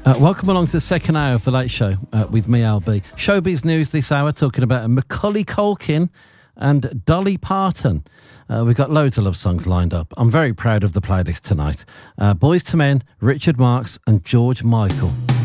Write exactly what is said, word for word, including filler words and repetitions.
Uh, welcome along to the second hour of The Late Show uh, with me, Al B. Showbiz news this hour, talking about Macaulay Culkin and Dolly Parton. Uh, we've got loads of love songs lined up. I'm very proud of the playlist tonight. Uh, Boys to Men, Richard Marx and George Michael.